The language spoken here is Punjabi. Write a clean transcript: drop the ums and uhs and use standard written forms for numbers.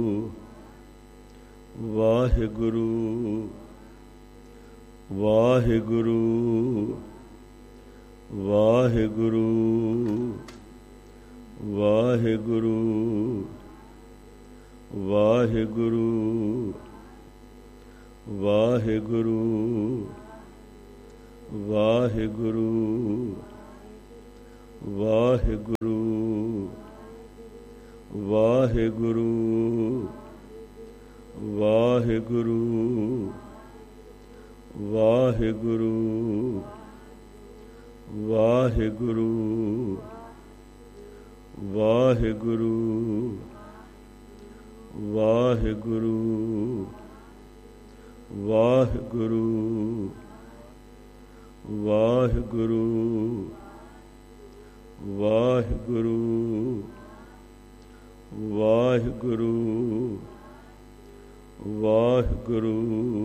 ਵਾਹਿਗੁਰੂ ਵਾਹਿਗੁਰੂ ਵਾਹਿਗੁਰੂ ਵਾਹਿਗੁਰੂ ਵਾਹਿਗੁਰੂ ਵਾਹਿਗੁਰੂ ਵਾਹਿਗੁਰੂ ਵਾਹਿਗੁਰੂ ਵਾਹਿਗੁਰੂ ਵਾਹਿਗੁਰੂ ਵਾਹਿਗੁਰੂ ਵਾਹਿਗੁਰੂ ਵਾਹਿਗੁਰੂ ਵਾਹਿਗੁਰੂ ਵਾਹਿਗੁਰੂ ਵਾਹਿਗੁਰੂ ਵਾਹਿਗੁਰੂ ਵਾਹਿਗੁਰੂ ਵਾਹਿਗੁਰੂ